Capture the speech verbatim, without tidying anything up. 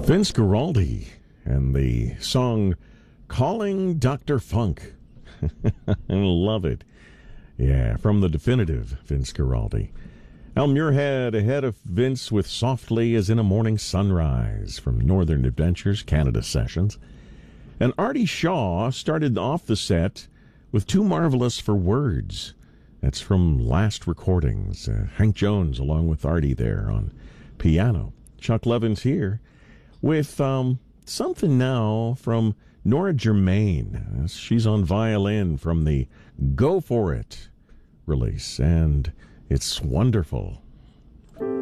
Vince Guaraldi and the song Calling Doctor Funk. I love it. Yeah, from the definitive Vince Guaraldi. Al Muirhead ahead of Vince with Softly as in a Morning Sunrise from Northern Adventures, Canada Sessions. And Artie Shaw started off the set with Too Marvelous for Words. That's from Last Recordings. Uh, Hank Jones along with Artie there on piano. Chuck Levin's here with um, something now from Nora Germain. She's on violin from the Go For It release, and it's wonderful.